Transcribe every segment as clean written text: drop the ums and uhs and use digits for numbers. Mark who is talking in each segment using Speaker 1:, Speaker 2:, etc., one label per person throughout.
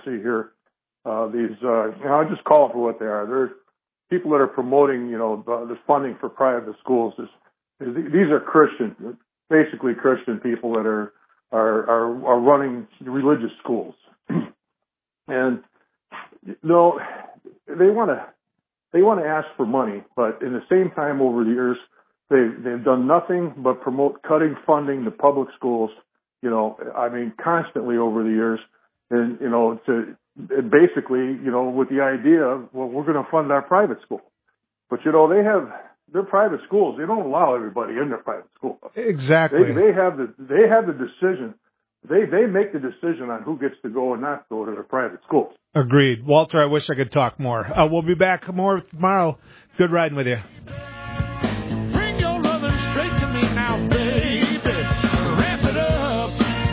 Speaker 1: see here. I just call it for what they are. They're people that are promoting, the funding for private schools. These are Christian, basically Christian people that are running religious schools, and they want to ask for money, but in the same time, over the years, they've done nothing but promote cutting funding to public schools. Constantly over the years, and basically, with the idea of, well, we're going to fund our private school, but they have their private schools. They don't allow everybody in their private school.
Speaker 2: Exactly.
Speaker 1: They have the decision. They make the decision on who gets to go and not go to their private schools.
Speaker 2: Agreed. Walter, I wish I could talk more. We'll be back more tomorrow. Good riding with you.
Speaker 3: Bring your loving straight to me now, baby. Wrap it up.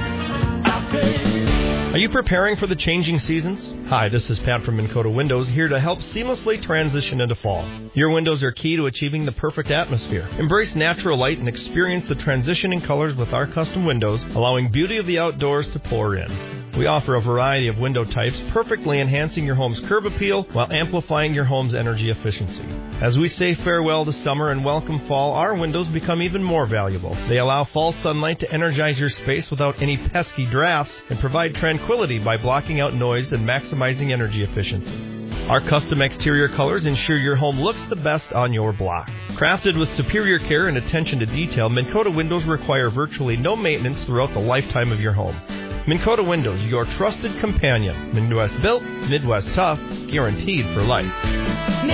Speaker 3: Okay.
Speaker 4: Are you preparing for the changing seasons? Hi, this is Pat from Minn Kota Windows, here to help seamlessly transition into fall. Your windows are key to achieving the perfect atmosphere. Embrace natural light and experience the transitioning colors with our custom windows, allowing beauty of the outdoors to pour in. We offer a variety of window types, perfectly enhancing your home's curb appeal while amplifying your home's energy efficiency. As we say farewell to summer and welcome fall, our windows become even more valuable. They allow fall sunlight to energize your space without any pesky drafts and provide tranquility by blocking out noise and maximizing energy efficiency. Our custom exterior colors ensure your home looks the best on your block. Crafted with superior care and attention to detail, Minn Kota Windows require virtually no maintenance throughout the lifetime of your home. Minn Kota Windows, your trusted companion. Midwest built, Midwest tough, guaranteed for life.